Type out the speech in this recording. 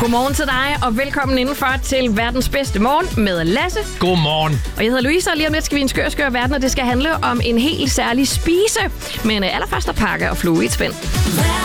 Godmorgen til dig, og velkommen indenfor til verdens bedste morgen med Lasse. Godmorgen. Og jeg hedder Louise, og lige om lidt skal vi i en skør verden, og det skal handle om en helt særlig spise. Men allerførst at pakke og flue i et spænd.